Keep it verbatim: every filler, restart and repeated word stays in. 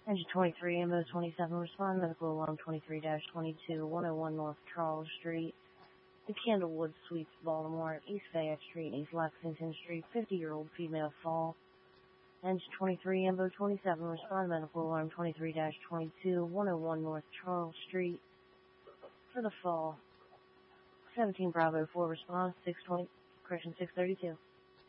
Engine twenty-three, Ambo twenty-seven, respond medical alarm twenty-three dash twenty-two, one oh one North Charles Street, the Candlewood Suites, Baltimore, East Fayette Street, and East Lexington Street, fifty-year-old female fall. Engine twenty-three, Ambo twenty-seven, respond medical alarm twenty-three dash twenty-two, one oh one North Charles Street, for the fall. seventeen Bravo four, response, six twenty, correction, six thirty-two.